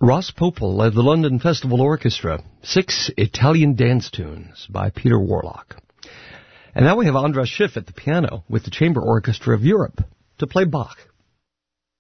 Ross Popel led the London Festival Orchestra, 6 Italian dance tunes by Peter Warlock. And now we have Andras Schiff at the piano with the Chamber Orchestra of Europe to play Bach.